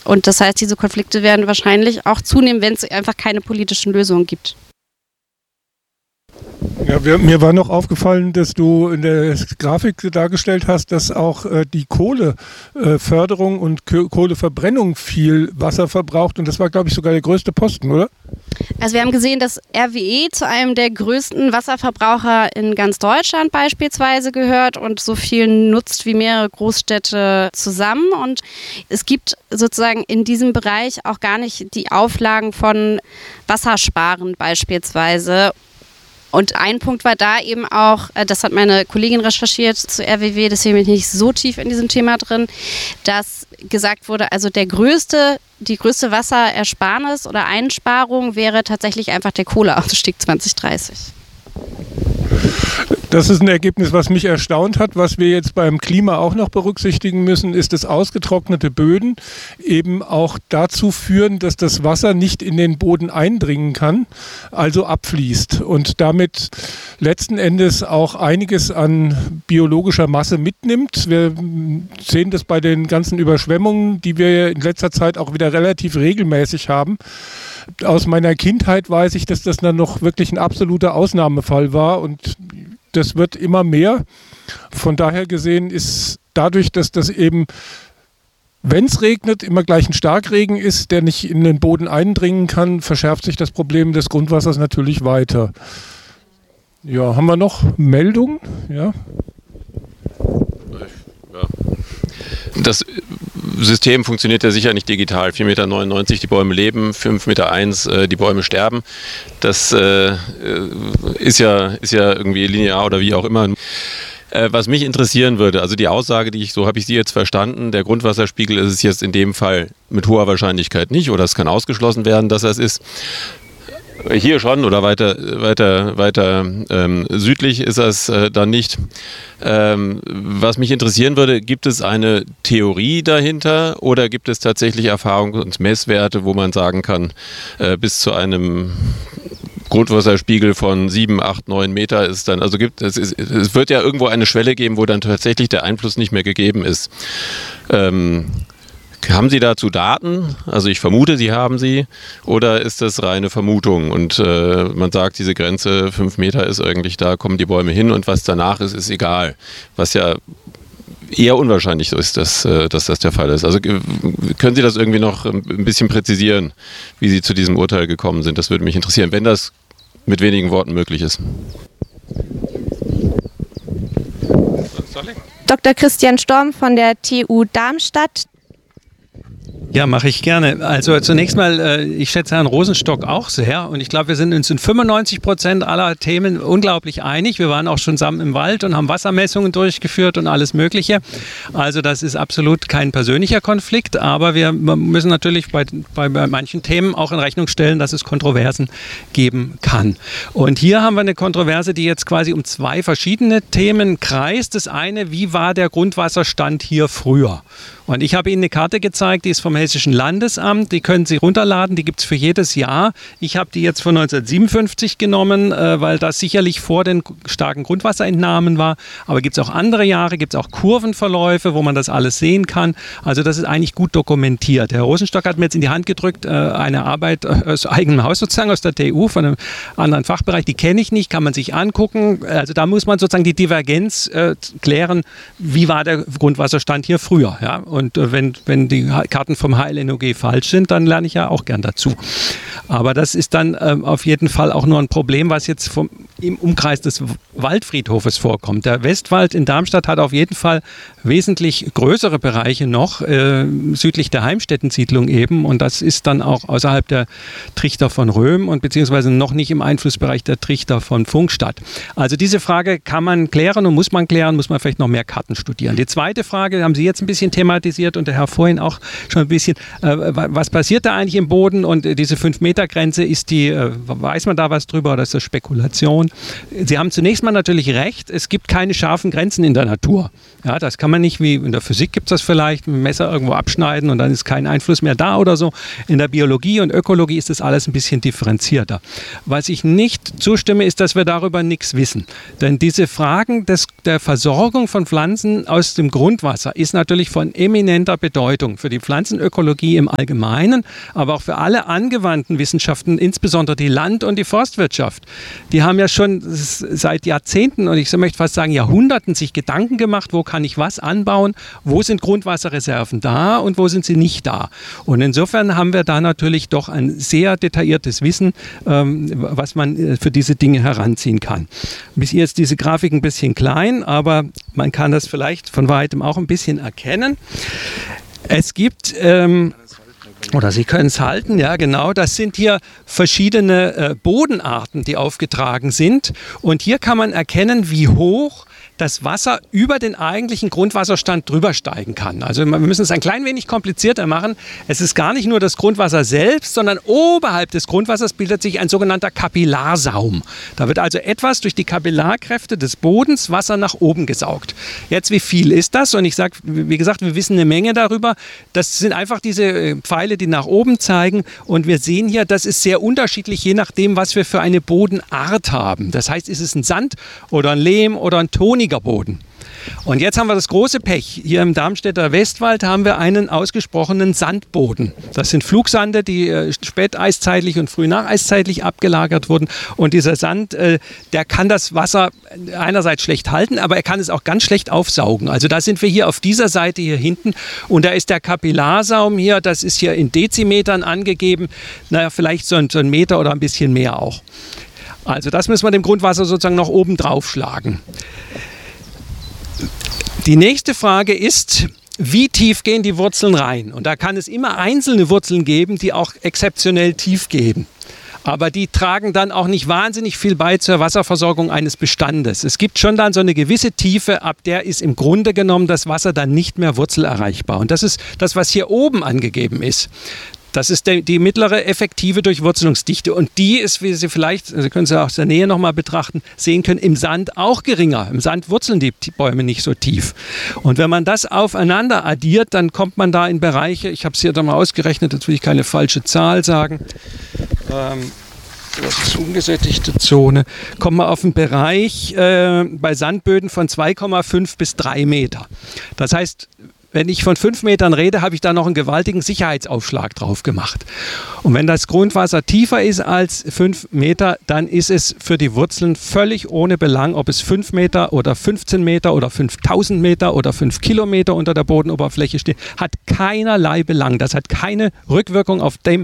Und das heißt, diese Konflikte werden wahrscheinlich auch zunehmen, wenn es einfach keine politischen Lösungen gibt. Ja, mir war noch aufgefallen, dass du in der Grafik dargestellt hast, dass auch die Kohleförderung und Kohleverbrennung viel Wasser verbraucht. Und das war, glaube ich, sogar der größte Posten, oder? Also wir haben gesehen, dass RWE zu einem der größten Wasserverbraucher in ganz Deutschland beispielsweise gehört und so viel nutzt wie mehrere Großstädte zusammen. Und es gibt sozusagen in diesem Bereich auch gar nicht die Auflagen von Wassersparen beispielsweise. Und ein Punkt war da eben auch, das hat meine Kollegin recherchiert zu RWE, deswegen bin ich nicht so tief in diesem Thema drin, dass gesagt wurde, also die größte Wasserersparnis oder Einsparung wäre tatsächlich einfach der Kohleausstieg 2030. Das ist ein Ergebnis, was mich erstaunt hat. Was wir jetzt beim Klima auch noch berücksichtigen müssen, ist, dass ausgetrocknete Böden eben auch dazu führen, dass das Wasser nicht in den Boden eindringen kann, also abfließt und damit letzten Endes auch einiges an biologischer Masse mitnimmt. Wir sehen das bei den ganzen Überschwemmungen, die wir in letzter Zeit auch wieder relativ regelmäßig haben. Aus meiner Kindheit weiß ich, dass das dann noch wirklich ein absoluter Ausnahmefall war und das wird immer mehr. Von daher gesehen ist dadurch, dass das eben, wenn es regnet, immer gleich ein Starkregen ist, der nicht in den Boden eindringen kann, verschärft sich das Problem des Grundwassers natürlich weiter. Ja, haben wir noch Meldungen? Ja. Das System funktioniert ja sicher nicht digital. 4,99 Meter, die Bäume leben, 5,1 Meter, die Bäume sterben. Das ist ja irgendwie linear oder wie auch immer. Was mich interessieren würde, also die Aussage, so habe ich sie jetzt verstanden, der Grundwasserspiegel ist es jetzt in dem Fall mit hoher Wahrscheinlichkeit nicht oder es kann ausgeschlossen werden, dass er es ist. Hier schon oder weiter südlich ist das dann nicht. Was mich interessieren würde, gibt es eine Theorie dahinter oder gibt es tatsächlich Erfahrungs- und Messwerte, wo man sagen kann, bis zu einem Grundwasserspiegel von 7, 8, 9 Meter ist dann, also es wird ja irgendwo eine Schwelle geben, wo dann tatsächlich der Einfluss nicht mehr gegeben ist. Haben Sie dazu Daten? Also ich vermute, Sie haben sie. Oder ist das reine Vermutung? Und man sagt, diese Grenze 5 Meter ist eigentlich, da kommen die Bäume hin und was danach ist, ist egal. Was ja eher unwahrscheinlich so ist, dass das der Fall ist. Also können Sie das irgendwie noch ein bisschen präzisieren, wie Sie zu diesem Urteil gekommen sind? Das würde mich interessieren, wenn das mit wenigen Worten möglich ist. Dr. Christian Storm von der TU Darmstadt. Ja, mache ich gerne. Also zunächst mal, ich schätze Herrn Rosenstock auch sehr und ich glaube, wir sind uns in 95% aller Themen unglaublich einig. Wir waren auch schon zusammen im Wald und haben Wassermessungen durchgeführt und alles Mögliche. Also das ist absolut kein persönlicher Konflikt, aber wir müssen natürlich bei manchen Themen auch in Rechnung stellen, dass es Kontroversen geben kann. Und hier haben wir eine Kontroverse, die jetzt quasi um 2 verschiedene Themen kreist. Das eine, wie war der Grundwasserstand hier früher? Und ich habe Ihnen eine Karte gezeigt, die ist vom Hessischen Landesamt, die können Sie runterladen, die gibt es für jedes Jahr. Ich habe die jetzt von 1957 genommen, weil das sicherlich vor den starken Grundwasserentnahmen war. Aber gibt es auch andere Jahre, gibt es auch Kurvenverläufe, wo man das alles sehen kann. Also das ist eigentlich gut dokumentiert. Herr Rosenstock hat mir jetzt in die Hand gedrückt, eine Arbeit aus eigenem Haus sozusagen, aus der TU, von einem anderen Fachbereich, die kenne ich nicht, kann man sich angucken. Also da muss man sozusagen die Divergenz klären, wie war der Grundwasserstand hier früher, ja? Und wenn die Karten vom HLNOG falsch sind, dann lerne ich ja auch gern dazu. Aber das ist dann auf jeden Fall auch nur ein Problem, was jetzt im Umkreis des Waldfriedhofes vorkommt. Der Westwald in Darmstadt hat auf jeden Fall wesentlich größere Bereiche noch, südlich der Heimstätten-Siedlung eben. Und das ist dann auch außerhalb der Trichter von Röhm und beziehungsweise noch nicht im Einflussbereich der Trichter von Pfungstadt. Also diese Frage kann man klären und muss man klären, muss man vielleicht noch mehr Karten studieren. Die zweite Frage haben Sie jetzt ein bisschen thematisiert und der Herr vorhin auch schon ein bisschen, was passiert da eigentlich im Boden? Und diese 5 5-Meter-Grenze, weiß man da was drüber oder ist das Spekulation? Sie haben zunächst mal natürlich recht, es gibt keine scharfen Grenzen in der Natur. Ja, das kann man nicht, wie in der Physik gibt es das vielleicht, mit dem Messer irgendwo abschneiden und dann ist kein Einfluss mehr da oder so. In der Biologie und Ökologie ist das alles ein bisschen differenzierter. Was ich nicht zustimme, ist, dass wir darüber nichts wissen. Denn diese Fragen der Versorgung von Pflanzen aus dem Grundwasser ist natürlich von eminenter Bedeutung für die Pflanzenökologie im Allgemeinen, aber auch für alle angewandten Wissenschaften, insbesondere die Land- und die Forstwirtschaft. Die haben ja schon seit Jahrzehnten und ich möchte fast sagen Jahrhunderten sich Gedanken gemacht, wo kann ich was anbauen, wo sind Grundwasserreserven da und wo sind sie nicht da. Und insofern haben wir da natürlich doch ein sehr detailliertes Wissen, was man für diese Dinge heranziehen kann. Bis jetzt diese Grafik ein bisschen klein, aber man kann das vielleicht von weitem auch ein bisschen erkennen. Es gibt, oder Sie können es halten, ja genau, das sind hier verschiedene Bodenarten, die aufgetragen sind. Und hier kann man erkennen, wie hoch das Wasser über den eigentlichen Grundwasserstand drüber steigen kann. Also wir müssen es ein klein wenig komplizierter machen. Es ist gar nicht nur das Grundwasser selbst, sondern oberhalb des Grundwassers bildet sich ein sogenannter Kapillarsaum. Da wird also etwas durch die Kapillarkräfte des Bodens Wasser nach oben gesaugt. Jetzt, wie viel ist das? Und ich sage, wie gesagt, wir wissen eine Menge darüber. Das sind einfach diese Pfeile, die nach oben zeigen. Und wir sehen hier, das ist sehr unterschiedlich, je nachdem, was wir für eine Bodenart haben. Das heißt, ist es ein Sand oder ein Lehm oder ein toniger Boden. Und jetzt haben wir das große Pech. Hier im Darmstädter Westwald haben wir einen ausgesprochenen Sandboden. Das sind Flugsande, die späteiszeitlich und frühnacheiszeitig abgelagert wurden. Und dieser Sand, der kann das Wasser einerseits schlecht halten, aber er kann es auch ganz schlecht aufsaugen. Also da sind wir hier auf dieser Seite hier hinten. Und da ist der Kapillarsaum hier, das ist hier in Dezimetern angegeben. Naja, vielleicht so ein Meter oder ein bisschen mehr auch. Also das müssen wir dem Grundwasser sozusagen noch oben drauf schlagen. Die nächste Frage ist, wie tief gehen die Wurzeln rein? Und da kann es immer einzelne Wurzeln geben, die auch exzeptionell tief gehen. Aber die tragen dann auch nicht wahnsinnig viel bei zur Wasserversorgung eines Bestandes. Es gibt schon dann so eine gewisse Tiefe, ab der ist im Grunde genommen das Wasser dann nicht mehr wurzelerreichbar. Und das ist das, was hier oben angegeben ist. Das ist die mittlere effektive Durchwurzelungsdichte und die ist, wie Sie vielleicht, Sie können sie auch aus der Nähe nochmal betrachten, sehen können, im Sand auch geringer. Im Sand wurzeln die Bäume nicht so tief. Und wenn man das aufeinander addiert, dann kommt man da in Bereiche, ich habe es hier dann mal ausgerechnet, jetzt will ich keine falsche Zahl sagen, das ist ungesättigte Zone, kommt man auf einen Bereich bei Sandböden von 2,5 bis 3 Meter. Das heißt, wenn ich von 5 Metern rede, habe ich da noch einen gewaltigen Sicherheitsaufschlag drauf gemacht. Und wenn das Grundwasser tiefer ist als 5 Meter, dann ist es für die Wurzeln völlig ohne Belang, ob es 5 Meter oder 15 Meter oder 5000 Meter oder 5 Kilometer unter der Bodenoberfläche steht, hat keinerlei Belang. Das hat keine Rückwirkung auf dem.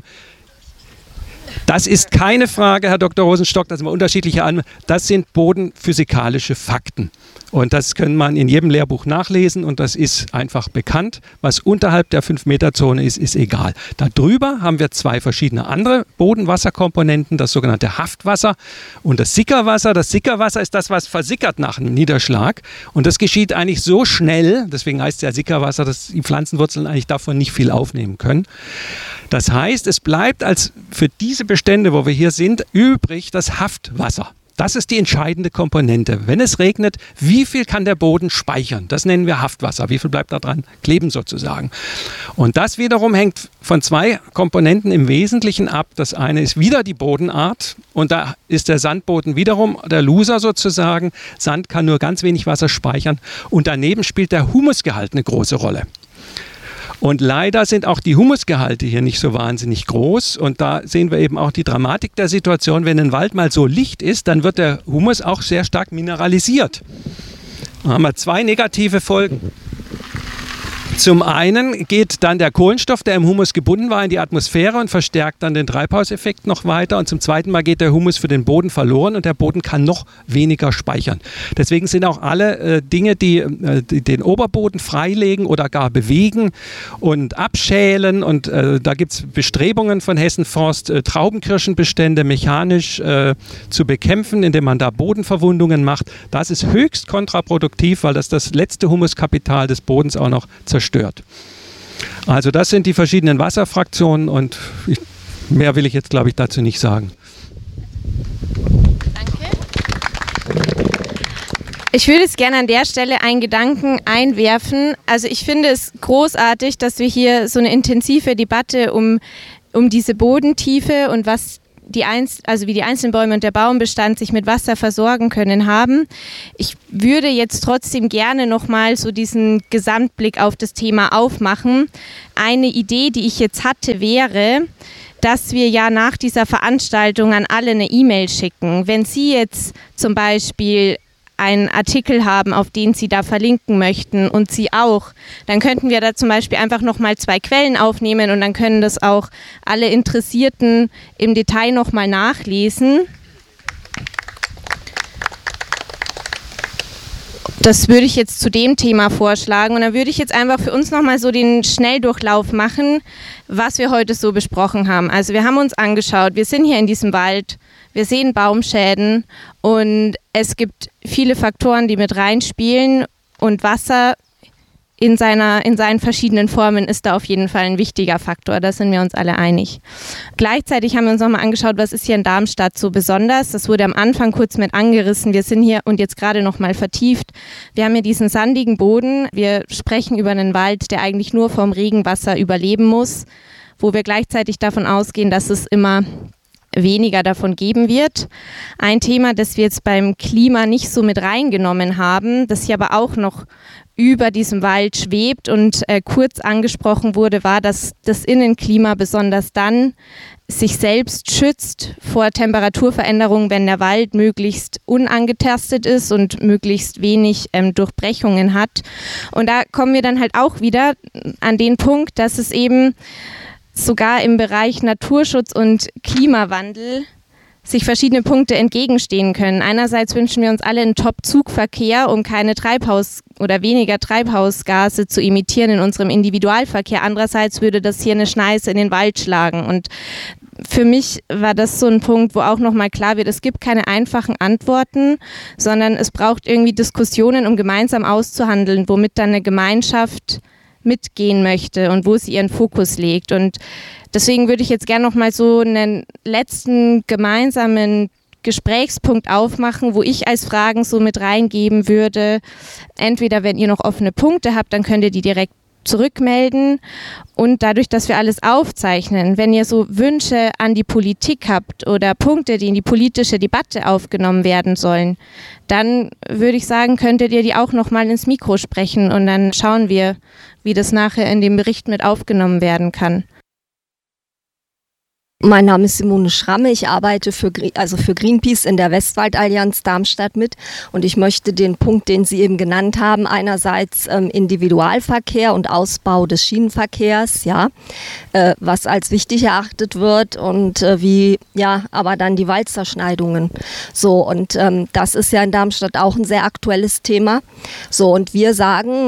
Das ist keine Frage, Herr Dr. Rosenstock, das sind unterschiedliche Anmerkungen. Das sind bodenphysikalische Fakten. Und das kann man in jedem Lehrbuch nachlesen und das ist einfach bekannt. Was unterhalb der 5-Meter-Zone ist, ist egal. Darüber haben wir 2 verschiedene andere Bodenwasserkomponenten, das sogenannte Haftwasser und das Sickerwasser. Das Sickerwasser ist das, was versickert nach einem Niederschlag. Und das geschieht eigentlich so schnell, deswegen heißt es ja Sickerwasser, dass die Pflanzenwurzeln eigentlich davon nicht viel aufnehmen können. Das heißt, es bleibt als für diese Bestände, wo wir hier sind, übrig das Haftwasser. Das ist die entscheidende Komponente. Wenn es regnet, wie viel kann der Boden speichern? Das nennen wir Haftwasser. Wie viel bleibt da dran kleben sozusagen? Und das wiederum hängt von 2 Komponenten im Wesentlichen ab. Das eine ist wieder die Bodenart und da ist der Sandboden wiederum der Loser sozusagen. Sand kann nur ganz wenig Wasser speichern und daneben spielt der Humusgehalt eine große Rolle. Und leider sind auch die Humusgehalte hier nicht so wahnsinnig groß. Und da sehen wir eben auch die Dramatik der Situation. Wenn ein Wald mal so licht ist, dann wird der Humus auch sehr stark mineralisiert. Da haben wir 2 negative Folgen. Zum einen geht dann der Kohlenstoff, der im Humus gebunden war, in die Atmosphäre und verstärkt dann den Treibhauseffekt noch weiter. Und zum zweiten Mal geht der Humus für den Boden verloren und der Boden kann noch weniger speichern. Deswegen sind auch alle Dinge, die den Oberboden freilegen oder gar bewegen und abschälen. Und da gibt es Bestrebungen von Hessen Forst, Traubenkirschenbestände mechanisch zu bekämpfen, indem man da Bodenverwundungen macht. Das ist höchst kontraproduktiv, weil das letzte Humuskapital des Bodens auch noch zerstört. Also das sind die verschiedenen Wasserfraktionen und Mehr will ich jetzt, glaube ich, dazu nicht sagen. Ich würde jetzt gerne an der Stelle einen Gedanken einwerfen. Also ich finde es großartig, dass wir hier so eine intensive Debatte um diese Bodentiefe und wie die einzelnen Bäume und der Baumbestand sich mit Wasser versorgen können haben. Ich würde jetzt trotzdem gerne nochmal so diesen Gesamtblick auf das Thema aufmachen. Eine Idee, die ich jetzt hatte, wäre, dass wir ja nach dieser Veranstaltung an alle eine E-Mail schicken. Wenn Sie jetzt zum Beispiel einen Artikel haben, auf den Sie da verlinken möchten und Sie auch, dann könnten wir da zum Beispiel einfach nochmal 2 Quellen aufnehmen und dann können das auch alle Interessierten im Detail nochmal nachlesen. Das würde ich jetzt zu dem Thema vorschlagen und dann würde ich jetzt einfach für uns nochmal so den Schnelldurchlauf machen, was wir heute so besprochen haben. Also wir haben uns angeschaut, wir sind hier in diesem Wald, wir sehen Baumschäden und es gibt viele Faktoren, die mit reinspielen und Wasser in seinen verschiedenen Formen ist da auf jeden Fall ein wichtiger Faktor, da sind wir uns alle einig. Gleichzeitig haben wir uns nochmal angeschaut, was ist hier in Darmstadt so besonders. Das wurde am Anfang kurz mit angerissen, wir sind hier und jetzt gerade nochmal vertieft. Wir haben hier diesen sandigen Boden, wir sprechen über einen Wald, der eigentlich nur vom Regenwasser überleben muss, wo wir gleichzeitig davon ausgehen, dass es immer weniger davon geben wird. Ein Thema, das wir jetzt beim Klima nicht so mit reingenommen haben, das hier aber auch noch über diesem Wald schwebt und kurz angesprochen wurde, war, dass das Innenklima besonders dann sich selbst schützt vor Temperaturveränderungen, wenn der Wald möglichst unangetastet ist und möglichst wenig Durchbrechungen hat. Und da kommen wir dann halt auch wieder an den Punkt, dass es eben sogar im Bereich Naturschutz und Klimawandel sich verschiedene Punkte entgegenstehen können. Einerseits wünschen wir uns alle einen Top-Zugverkehr, um keine weniger Treibhausgase zu emittieren in unserem Individualverkehr. Andererseits würde das hier eine Schneise in den Wald schlagen. Und für mich war das so ein Punkt, wo auch nochmal klar wird, es gibt keine einfachen Antworten, sondern es braucht irgendwie Diskussionen, um gemeinsam auszuhandeln, womit dann eine Gemeinschaft mitgehen möchte und wo sie ihren Fokus legt. Und deswegen würde ich jetzt gerne noch mal so einen letzten gemeinsamen Gesprächspunkt aufmachen, wo ich als Fragen so mit reingeben würde. Entweder, wenn ihr noch offene Punkte habt, dann könnt ihr die direkt zurückmelden. Und dadurch, dass wir alles aufzeichnen, wenn ihr so Wünsche an die Politik habt oder Punkte, die in die politische Debatte aufgenommen werden sollen, dann würde ich sagen, könntet ihr die auch nochmal ins Mikro sprechen und dann schauen wir, wie das nachher in dem Bericht mit aufgenommen werden kann. Mein Name ist Simone Schramme, ich arbeite für Greenpeace in der Westwaldallianz Darmstadt mit und ich möchte den Punkt, den Sie eben genannt haben, einerseits Individualverkehr und Ausbau des Schienenverkehrs, was als wichtig erachtet wird und aber dann die Waldzerschneidungen. So, und das ist ja in Darmstadt auch ein sehr aktuelles Thema. So, und wir sagen,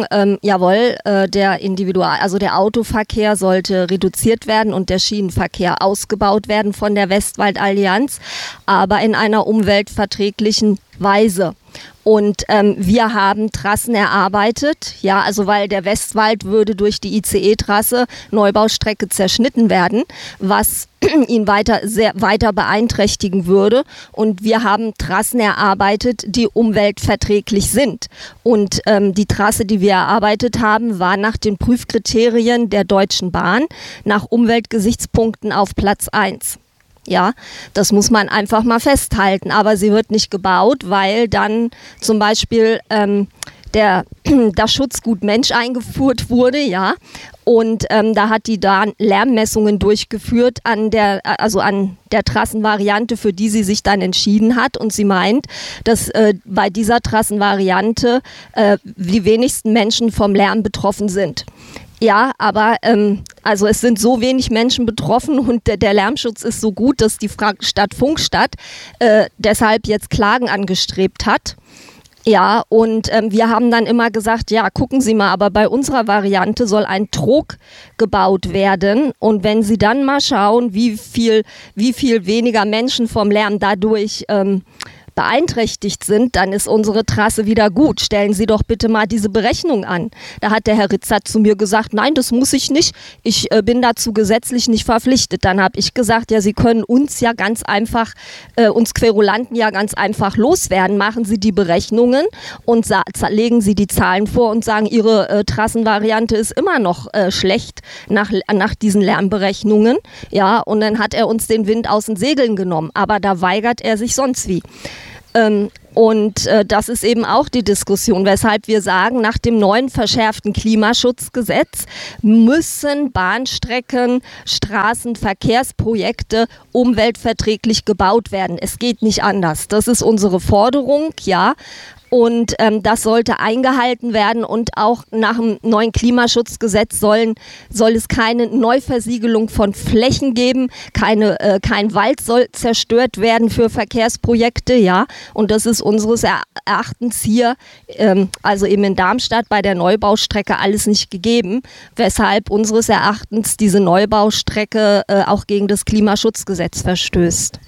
der Autoverkehr sollte reduziert werden und der Schienenverkehr ausgebaut werden von der Westwaldallianz, aber in einer umweltverträglichen Weise. Und wir haben Trassen erarbeitet, weil der Westwald würde durch die ICE-Trasse Neubaustrecke zerschnitten werden, was ihn weiter beeinträchtigen würde. Und wir haben Trassen erarbeitet, die umweltverträglich sind. Und die Trasse, die wir erarbeitet haben, war nach den Prüfkriterien der Deutschen Bahn nach Umweltgesichtspunkten auf Platz 1. Ja, das muss man einfach mal festhalten. Aber sie wird nicht gebaut, weil dann zum Beispiel das Schutzgut Mensch eingeführt wurde, und da hat die dann Lärmmessungen durchgeführt an der Trassenvariante, für die sie sich dann entschieden hat. Und sie meint, dass bei dieser Trassenvariante die wenigsten Menschen vom Lärm betroffen sind. Ja, aber es sind so wenig Menschen betroffen und der Lärmschutz ist so gut, dass die Stadt Pfungstadt deshalb jetzt Klagen angestrebt hat. Ja, und wir haben dann immer gesagt, ja, gucken Sie mal, aber bei unserer Variante soll ein Trog gebaut werden. Und wenn Sie dann mal schauen, wie viel weniger Menschen vom Lärm dadurch beeinträchtigt sind, dann ist unsere Trasse wieder gut. Stellen Sie doch bitte mal diese Berechnung an. Da hat der Herr Ritzert zu mir gesagt, nein, das muss ich nicht. Ich bin dazu gesetzlich nicht verpflichtet. Dann habe ich gesagt, ja, Sie können uns ja ganz einfach, uns Querulanten ja ganz einfach loswerden. Machen Sie die Berechnungen und legen Sie die Zahlen vor und sagen, Ihre Trassenvariante ist immer noch schlecht nach diesen Lärmberechnungen. Ja, und dann hat er uns den Wind aus den Segeln genommen. Aber da weigert er sich sonst wie. Und das ist eben auch die Diskussion, weshalb wir sagen, nach dem neuen verschärften Klimaschutzgesetz müssen Bahnstrecken, Straßenverkehrsprojekte umweltverträglich gebaut werden. Es geht nicht anders. Das ist unsere Forderung, ja. Und das sollte eingehalten werden und auch nach dem neuen Klimaschutzgesetz soll es keine Neuversiegelung von Flächen geben, kein Wald soll zerstört werden für Verkehrsprojekte, ja. Und das ist unseres Erachtens hier, also eben in Darmstadt bei der Neubaustrecke alles nicht gegeben, weshalb unseres Erachtens diese Neubaustrecke auch gegen das Klimaschutzgesetz verstößt.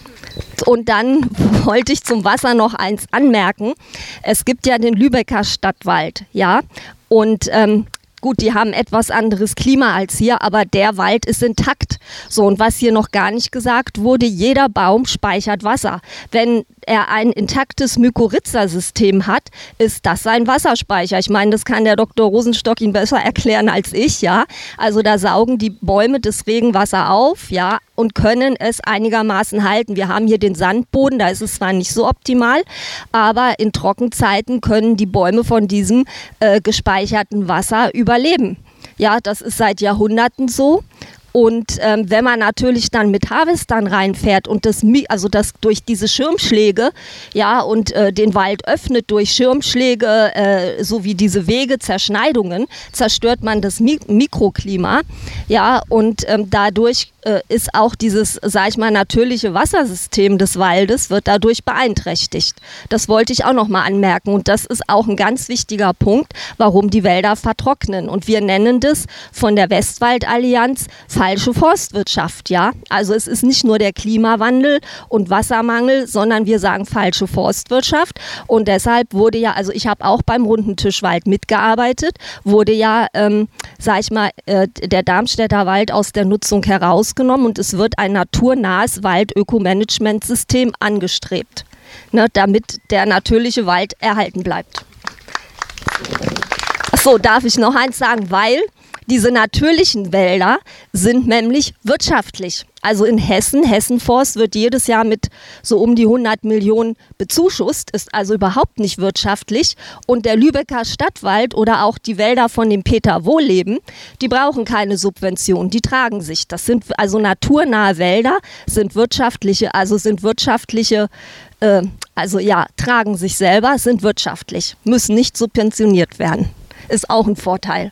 Und dann wollte ich zum Wasser noch eins anmerken. Es gibt ja den Lübecker Stadtwald, ja, und gut, die haben etwas anderes Klima als hier, aber der Wald ist intakt. So, und was hier noch gar nicht gesagt wurde, jeder Baum speichert Wasser. Wenn er ein intaktes Mykorrhiza-System hat, ist das sein Wasserspeicher. Ich meine, das kann der Dr. Rosenstock Ihnen besser erklären als ich, ja. Also da saugen die Bäume das Regenwasser auf, ja, und können es einigermaßen halten. Wir haben hier den Sandboden, da ist es zwar nicht so optimal, aber in Trockenzeiten können die Bäume von diesem gespeicherten Wasser überleben. Ja, das ist seit Jahrhunderten so. Und wenn man natürlich dann mit Harvestern reinfährt und das durch diese Schirmschläge, ja, und den Wald öffnet durch Schirmschläge sowie diese Wege, Zerschneidungen, zerstört man das Mikroklima, ja, und dadurch ist auch dieses, sag ich mal, natürliche Wassersystem des Waldes wird dadurch beeinträchtigt. Das wollte ich auch noch mal anmerken und das ist auch ein ganz wichtiger Punkt, warum die Wälder vertrocknen. Und wir nennen das von der Westwaldallianz falsche Forstwirtschaft, ja. Also es ist nicht nur der Klimawandel und Wassermangel, sondern wir sagen falsche Forstwirtschaft. Und deshalb wurde ja, also ich habe auch beim Runden Tisch Wald mitgearbeitet, wurde ja, sag ich mal, der Darmstädter Wald aus der Nutzung herausgenommen und es wird ein naturnahes Waldökomanagementsystem angestrebt, ne, damit der natürliche Wald erhalten bleibt. So, darf ich noch eins sagen, weil diese natürlichen Wälder sind nämlich wirtschaftlich. Also in Hessenforst wird jedes Jahr mit so um die 100 Millionen bezuschusst, ist also überhaupt nicht wirtschaftlich. Und der Lübecker Stadtwald oder auch die Wälder von dem Peter Wohlleben, die brauchen keine Subvention, die tragen sich. Das sind also naturnahe Wälder, tragen sich selber, sind wirtschaftlich, müssen nicht subventioniert werden. Ist auch ein Vorteil.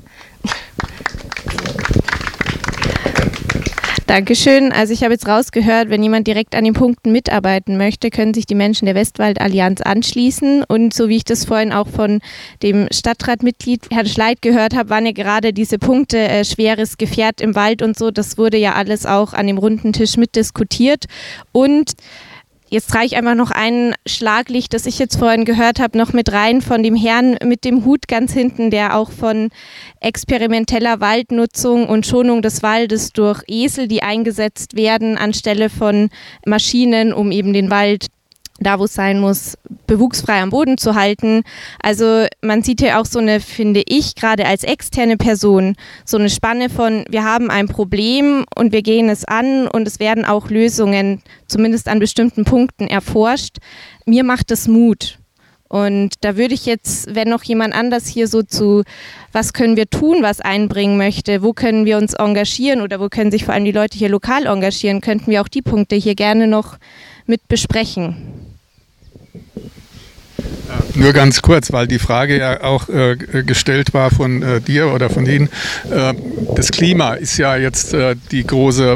Dankeschön. Also ich habe jetzt rausgehört, wenn jemand direkt an den Punkten mitarbeiten möchte, können sich die Menschen der Westwaldallianz anschließen. Und so wie ich das vorhin auch von dem Stadtratmitglied Herrn Schleit gehört habe, waren ja gerade diese Punkte schweres Gefährt im Wald und so. Das wurde ja alles auch an dem runden Tisch mitdiskutiert. Und jetzt reiche ich einfach noch ein Schlaglicht, das ich jetzt vorhin gehört habe, noch mit rein von dem Herrn mit dem Hut ganz hinten, der auch von experimenteller Waldnutzung und Schonung des Waldes durch Esel, die eingesetzt werden, anstelle von Maschinen, um eben den Wald da wo es sein muss, bewuchsfrei am Boden zu halten. Also man sieht hier auch so eine, finde ich, gerade als externe Person, so eine Spanne von, wir haben ein Problem und wir gehen es an und es werden auch Lösungen, zumindest an bestimmten Punkten, erforscht. Mir macht es Mut. Und da würde ich jetzt, wenn noch jemand anders hier so zu, was können wir tun, was einbringen möchte, wo können wir uns engagieren oder wo können sich vor allem die Leute hier lokal engagieren, könnten wir auch die Punkte hier gerne noch mit besprechen. Nur ganz kurz, weil die Frage ja auch gestellt war von dir oder von Ihnen. Das Klima ist ja jetzt der große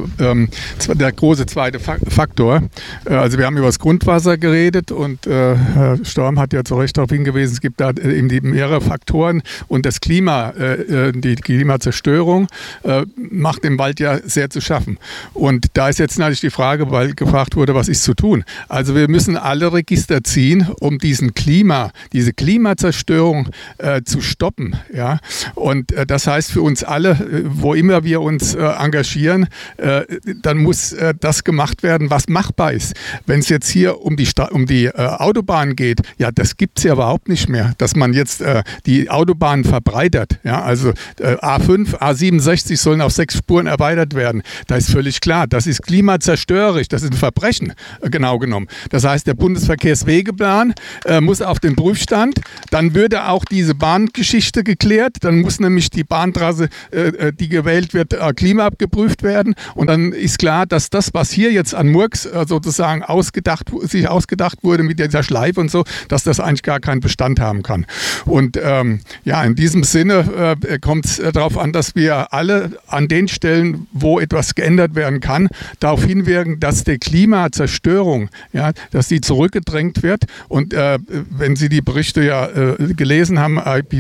zweite Faktor. Also wir haben über das Grundwasser geredet und Herr Storm hat ja zu Recht darauf hingewiesen, es gibt da eben mehrere Faktoren und das Klima, die Klimazerstörung macht dem Wald ja sehr zu schaffen. Und da ist jetzt natürlich die Frage, weil gefragt wurde, was ist zu tun? Also wir müssen alle Register ziehen, um diese Klimazerstörung zu stoppen. Ja? Und das heißt für uns alle, wo immer wir uns engagieren, dann muss das gemacht werden, was machbar ist. Wenn es jetzt hier um die Autobahn geht, ja, das gibt es ja überhaupt nicht mehr, dass man jetzt die Autobahnen verbreitert. Ja? Also A5, A67 sollen auf 6 Spuren erweitert werden. Da ist völlig klar, das ist klimazerstörerisch, das ist ein Verbrechen, genau genommen. Das heißt, der Bundesverkehrswegeplan muss auf den Prüfstand, dann würde auch diese Bahngeschichte geklärt, dann muss nämlich die Bahntrasse, die gewählt wird, klimaabgeprüft werden und dann ist klar, dass das, was hier jetzt an Murks sozusagen sich ausgedacht wurde mit dieser Schleife und so, dass das eigentlich gar keinen Bestand haben kann. Und in diesem Sinne kommt es darauf an, dass wir alle an den Stellen, wo etwas geändert werden kann, darauf hinwirken, dass die Klimazerstörung, ja, dass die zurückgedrängt wird. Und wenn Sie die Berichte ja gelesen haben,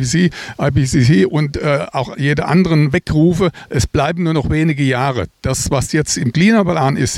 IPCC und auch jede anderen Wegrufe, es bleiben nur noch wenige Jahre. Das, was jetzt im Klimaplan ist,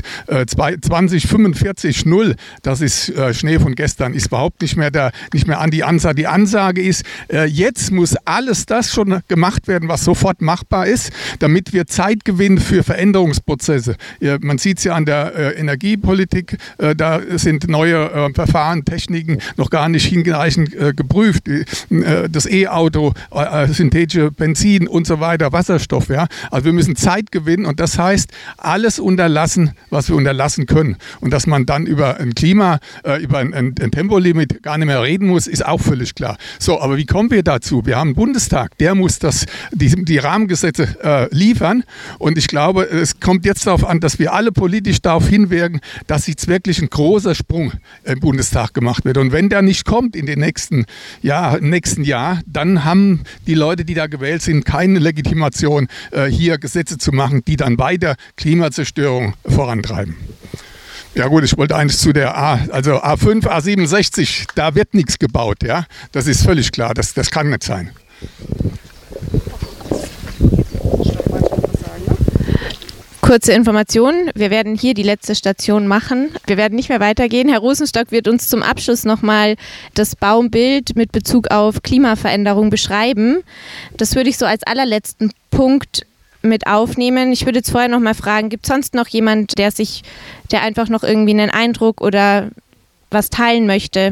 2045 0, das ist Schnee von gestern, ist überhaupt nicht mehr an die Ansage. Die Ansage ist, jetzt muss alles das schon gemacht werden, was sofort machbar ist, damit wir Zeit gewinnen für Veränderungsprozesse. Man sieht es ja an der Energiepolitik, da sind neue Verfahren, Techniken noch gar nicht hinreichend geprüft. Das E-Auto, synthetische Benzin und so weiter, Wasserstoff. Ja? Also wir müssen Zeit gewinnen und das heißt, alles unterlassen, was wir unterlassen können. Und dass man dann über ein Klima, über ein Tempolimit gar nicht mehr reden muss, ist auch völlig klar. So, aber wie kommen wir dazu? Wir haben einen Bundestag, der muss die Rahmengesetze liefern und ich glaube, es kommt jetzt darauf an, dass wir alle politisch darauf hinwirken, dass jetzt wirklich ein großer Sprung im Bundestag gemacht wird. Und wenn der nicht kommt im nächsten Jahr, dann haben die Leute, die da gewählt sind, keine Legitimation, hier Gesetze zu machen, die dann weiter Klimazerstörung vorantreiben. Ja gut, ich wollte eigentlich zu der A5, A67, da wird nichts gebaut. Ja? Das ist völlig klar, das kann nicht sein. Kurze Information, wir werden hier die letzte Station machen. Wir werden nicht mehr weitergehen. Herr Rosenstock wird uns zum Abschluss nochmal das Baumbild mit Bezug auf Klimaveränderung beschreiben. Das würde ich so als allerletzten Punkt mit aufnehmen. Ich würde jetzt vorher nochmal fragen, gibt es sonst noch jemand, der einfach noch irgendwie einen Eindruck oder was teilen möchte?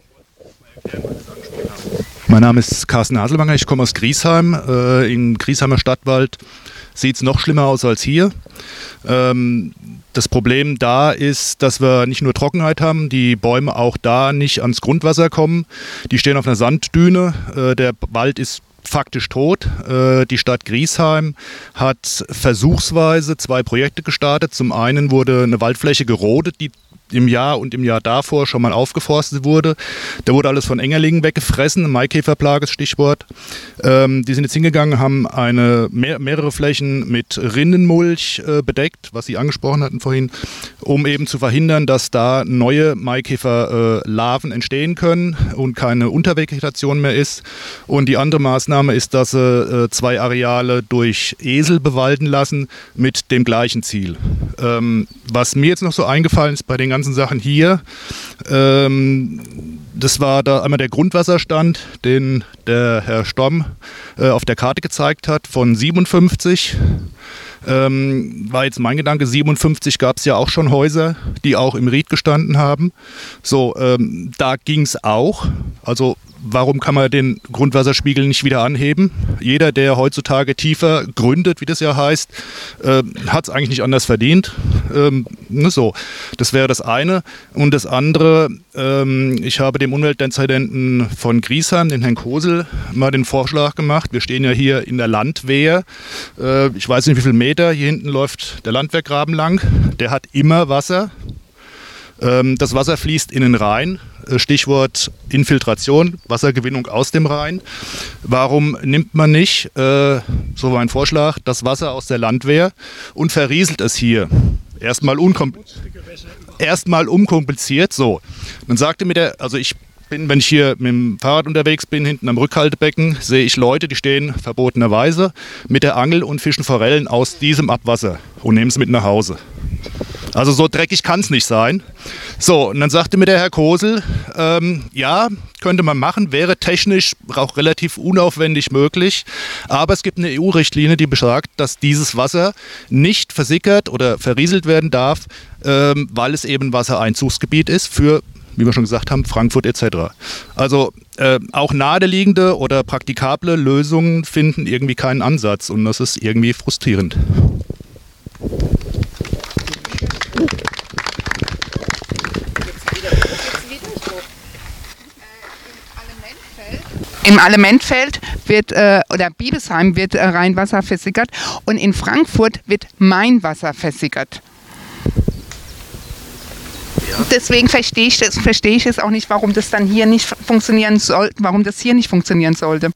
Mein Name ist Carsten Haselwanger, ich komme aus Griesheim. Im Griesheimer Stadtwald sieht es noch schlimmer aus als hier. Das Problem da ist, dass wir nicht nur Trockenheit haben, die Bäume auch da nicht ans Grundwasser kommen. Die stehen auf einer Sanddüne, der Wald ist faktisch tot. Die Stadt Griesheim hat versuchsweise 2 Projekte gestartet. Zum einen wurde eine Waldfläche gerodet, die im Jahr und im Jahr davor schon mal aufgeforstet wurde. Da wurde alles von Engerlingen weggefressen, Maikäferplage ist Stichwort. Die sind jetzt hingegangen, haben mehrere Flächen mit Rindenmulch bedeckt, was Sie angesprochen hatten vorhin, um eben zu verhindern, dass da neue Maikäferlarven entstehen können und keine Untervegetation mehr ist. Und die andere Maßnahme ist, dass sie 2 Areale durch Esel bewalden lassen mit dem gleichen Ziel. Was mir jetzt noch so eingefallen ist bei den ganzen Sachen hier, das war da einmal der Grundwasserstand, den der Herr Storm auf der Karte gezeigt hat, von 57. War jetzt mein Gedanke, 57 gab es ja auch schon Häuser, die auch im Ried gestanden haben. So, da ging es auch. Also warum kann man den Grundwasserspiegel nicht wieder anheben? Jeder, der heutzutage tiefer gründet, wie das ja heißt, hat es eigentlich nicht anders verdient. So, das wäre das eine. Und das andere, ich habe dem Umweltdezernenten von Griesheim, den Herrn Kosel, mal den Vorschlag gemacht. Wir stehen ja hier in der Landwehr. Ich weiß nicht, wie viele Meter. Hier hinten läuft der Landwehrgraben lang. Der hat immer Wasser. Das Wasser fließt in den Rhein, Stichwort Infiltration, Wassergewinnung aus dem Rhein. Warum nimmt man nicht, so mein Vorschlag, das Wasser aus der Landwehr und verrieselt es hier? Erstmal unkompliziert. So. Dann sagte mir wenn ich hier mit dem Fahrrad unterwegs bin, hinten am Rückhaltebecken, sehe ich Leute, die stehen verbotenerweise mit der Angel und fischen Forellen aus diesem Abwasser und nehmen es mit nach Hause. Also so dreckig kann es nicht sein. So, und dann sagte mir der Herr Kosel, ja, könnte man machen, wäre technisch auch relativ unaufwendig möglich, aber es gibt eine EU-Richtlinie, die besagt, dass dieses Wasser nicht versickert oder verrieselt werden darf, weil es eben Wassereinzugsgebiet ist für, wie wir schon gesagt haben, Frankfurt etc. Also auch naheliegende oder praktikable Lösungen finden irgendwie keinen Ansatz und das ist irgendwie frustrierend. Im Allementfeld oder Biebesheim wird Rheinwasser versickert und in Frankfurt wird Mainwasser versickert. Ja. Deswegen verstehe ich es auch nicht, warum das dann hier nicht funktionieren soll, warum das hier nicht funktionieren sollte.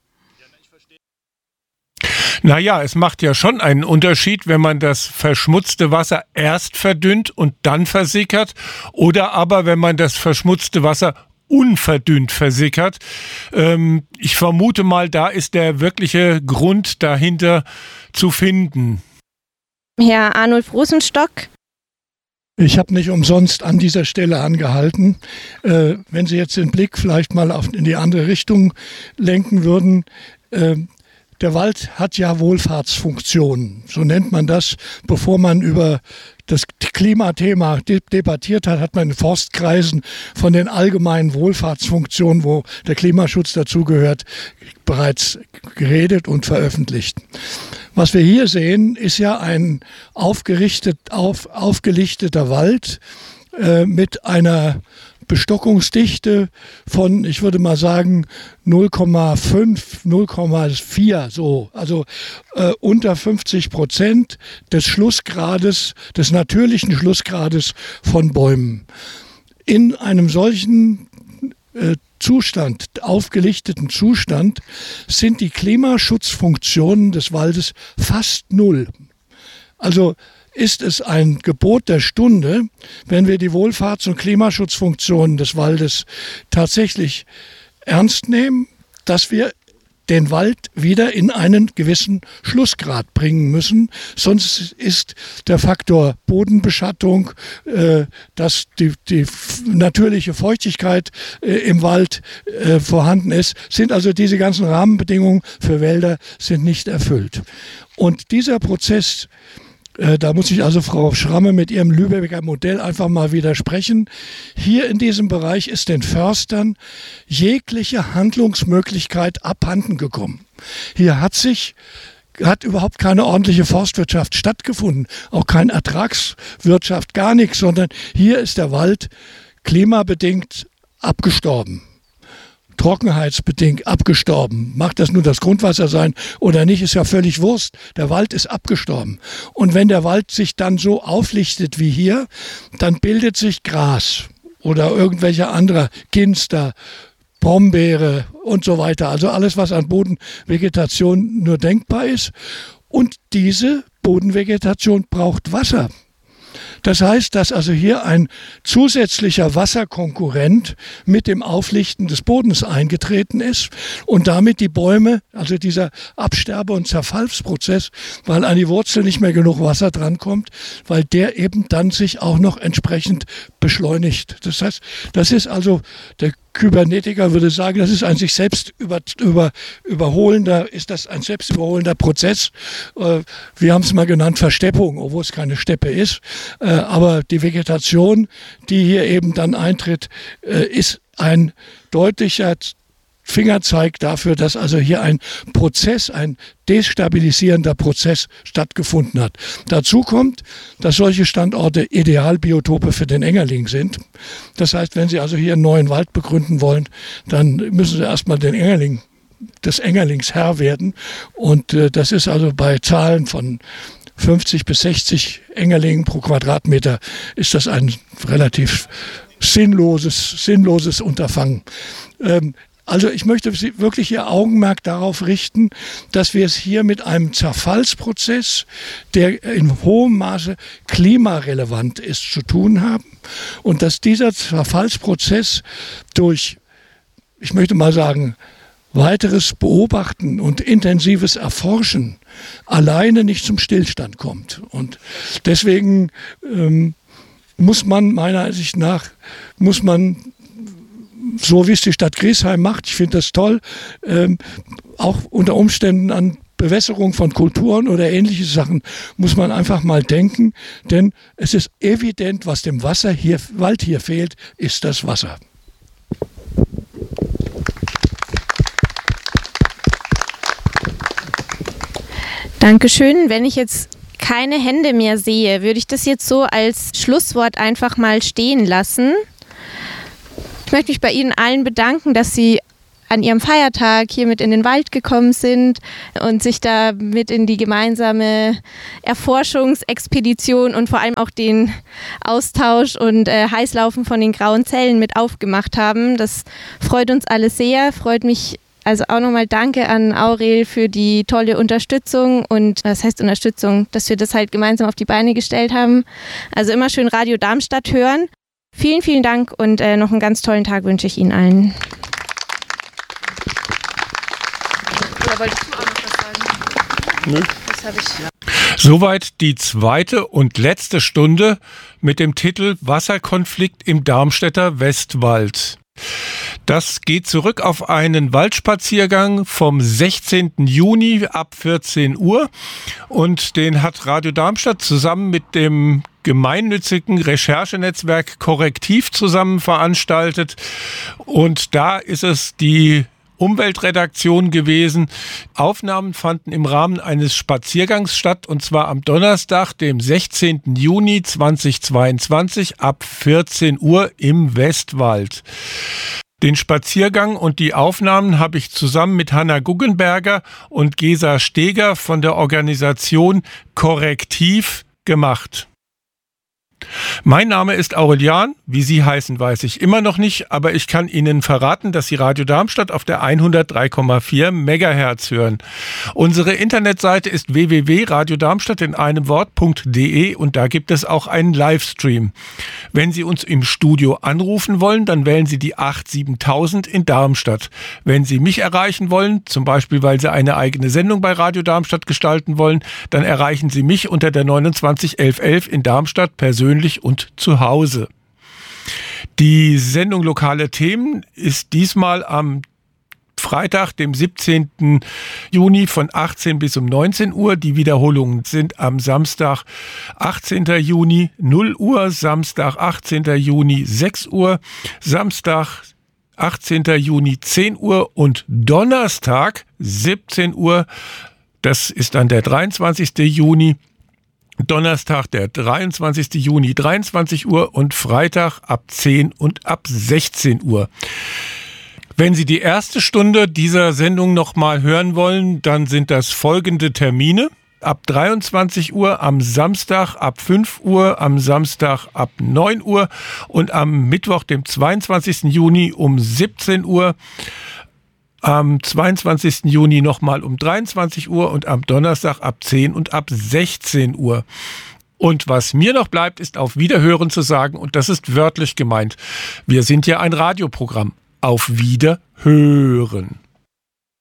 Naja, es macht ja schon einen Unterschied, wenn man das verschmutzte Wasser erst verdünnt und dann versickert oder aber wenn man das verschmutzte Wasser unverdünnt versickert. Ich vermute mal, da ist der wirkliche Grund dahinter zu finden. Herr Arnulf Rosenstock. Ich habe nicht umsonst an dieser Stelle angehalten. Wenn Sie jetzt den Blick vielleicht mal in die andere Richtung lenken würden, der Wald hat ja Wohlfahrtsfunktionen, so nennt man das. Bevor man über das Klimathema debattiert hat, hat man in Forstkreisen von den allgemeinen Wohlfahrtsfunktionen, wo der Klimaschutz dazugehört, bereits geredet und veröffentlicht. Was wir hier sehen, ist ja ein aufgelichteter Wald mit einer Bestockungsdichte von, ich würde mal sagen, 0,5, 0,4 so, also unter 50% des Schlussgrades, des natürlichen Schlussgrades von Bäumen. In einem solchen Zustand, aufgelichteten Zustand, sind die Klimaschutzfunktionen des Waldes fast null. Also ist es ein Gebot der Stunde, wenn wir die Wohlfahrts- und Klimaschutzfunktionen des Waldes tatsächlich ernst nehmen, dass wir den Wald wieder in einen gewissen Schlussgrad bringen müssen. Sonst ist der Faktor Bodenbeschattung, dass die natürliche Feuchtigkeit im Wald vorhanden ist, sind also diese ganzen Rahmenbedingungen für Wälder sind nicht erfüllt. Und dieser Prozess, da muss ich also Frau Schramme mit ihrem Lübecker Modell einfach mal widersprechen. Hier in diesem Bereich ist den Förstern jegliche Handlungsmöglichkeit abhanden gekommen. Hier hat überhaupt keine ordentliche Forstwirtschaft stattgefunden, auch keine Ertragswirtschaft, gar nichts, sondern hier ist der Wald klimabedingt abgestorben. Trockenheitsbedingt abgestorben. Mag das nur das Grundwasser sein oder nicht, ist ja völlig Wurst. Der Wald ist abgestorben. Und wenn der Wald sich dann so auflichtet wie hier, dann bildet sich Gras oder irgendwelche andere Ginster, Brombeere und so weiter. Also alles, was an Bodenvegetation nur denkbar ist. Und diese Bodenvegetation braucht Wasser. Das heißt, dass also hier ein zusätzlicher Wasserkonkurrent mit dem Auflichten des Bodens eingetreten ist und damit die Bäume, also dieser Absterbe- und Zerfallsprozess, weil an die Wurzel nicht mehr genug Wasser drankommt, weil der eben dann sich auch noch entsprechend beschleunigt. Das heißt, das ist also, der Kybernetiker würde sagen, das ist ein sich selbst überholender Prozess. Wir haben es mal genannt Versteppung, obwohl es keine Steppe ist. Aber die Vegetation, die hier eben dann eintritt, ist ein deutlicher Fingerzeig dafür, dass also hier ein Prozess, ein destabilisierender Prozess stattgefunden hat. Dazu kommt, dass solche Standorte Idealbiotope für den Engerling sind. Das heißt, wenn Sie also hier einen neuen Wald begründen wollen, dann müssen Sie erstmal des Engerlings Herr werden. Und das ist also bei Zahlen von 50 bis 60 Engerlingen pro Quadratmeter ist das ein relativ sinnloses Unterfangen. Also ich möchte wirklich Ihr Augenmerk darauf richten, dass wir es hier mit einem Zerfallsprozess, der in hohem Maße klimarelevant ist, zu tun haben und dass dieser Zerfallsprozess durch, ich möchte mal sagen, weiteres Beobachten und intensives Erforschen alleine nicht zum Stillstand kommt. Und deswegen muss man meiner Ansicht nach, so wie es die Stadt Griesheim macht, ich finde das toll, auch unter Umständen an Bewässerung von Kulturen oder ähnliche Sachen muss man einfach mal denken, denn es ist evident, was dem Wald hier fehlt, ist das Wasser. Dankeschön. Wenn ich jetzt keine Hände mehr sehe, würde ich das jetzt so als Schlusswort einfach mal stehen lassen. Ich möchte mich bei Ihnen allen bedanken, dass Sie an Ihrem Feiertag hier mit in den Wald gekommen sind und sich da mit in die gemeinsame Erforschungsexpedition und vor allem auch den Austausch und Heißlaufen von den grauen Zellen mit aufgemacht haben. Das freut uns alle sehr, freut mich. Also auch nochmal danke an Aurel für die tolle Unterstützung und was heißt Unterstützung, dass wir das halt gemeinsam auf die Beine gestellt haben. Also immer schön Radio Darmstadt hören. Vielen, vielen Dank und noch einen ganz tollen Tag wünsche ich Ihnen allen. Oder wolltest du auch noch was sagen? Nö. Das habe ich. Soweit die zweite und letzte Stunde mit dem Titel Wasserkonflikt im Darmstädter Westwald. Das geht zurück auf einen Waldspaziergang vom 16. Juni ab 14 Uhr und den hat Radio Darmstadt zusammen mit dem gemeinnützigen Recherchenetzwerk Korrektiv zusammen veranstaltet und da ist es die Umweltredaktion gewesen. Aufnahmen fanden im Rahmen eines Spaziergangs statt und zwar am Donnerstag, dem 16. Juni 2022 ab 14 Uhr im Westwald. Den Spaziergang und die Aufnahmen habe ich zusammen mit Hanna Guggenberger und Gesa Steger von der Organisation Korrektiv gemacht. Mein Name ist Aurelian, wie Sie heißen, weiß ich immer noch nicht, aber ich kann Ihnen verraten, dass Sie Radio Darmstadt auf der 103,4 Megahertz hören. Unsere Internetseite ist www.radiodarmstadt in einem Wort.de und da gibt es auch einen Livestream. Wenn Sie uns im Studio anrufen wollen, dann wählen Sie die 87000 in Darmstadt. Wenn Sie mich erreichen wollen, zum Beispiel weil Sie eine eigene Sendung bei Radio Darmstadt gestalten wollen, dann erreichen Sie mich unter der 291111 in Darmstadt persönlich und zu Hause. Die Sendung Lokale Themen ist diesmal am Freitag, dem 17. Juni von 18 bis um 19 Uhr. Die Wiederholungen sind am Samstag, 18. Juni 0 Uhr, Samstag, 18. Juni 6 Uhr, Samstag, 18. Juni 10 Uhr und Donnerstag 17 Uhr. Das ist dann der 23. Juni. Donnerstag, der 23. Juni, 23 Uhr und Freitag ab 10 und ab 16 Uhr. Wenn Sie die erste Stunde dieser Sendung nochmal hören wollen, dann sind das folgende Termine. Ab 23 Uhr am Samstag, ab 5 Uhr, am Samstag ab 9 Uhr und am Mittwoch, dem 22. Juni um 17 Uhr. Am 22. Juni nochmal um 23 Uhr und am Donnerstag ab 10 und ab 16 Uhr. Und was mir noch bleibt, ist auf Wiederhören zu sagen, und das ist wörtlich gemeint. Wir sind ja ein Radioprogramm. Auf Wiederhören.